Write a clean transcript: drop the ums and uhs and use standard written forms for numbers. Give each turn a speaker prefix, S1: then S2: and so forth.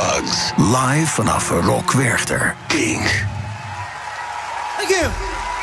S1: Bugs. Live vanaf Rock Werchter. Kink.
S2: Thank you.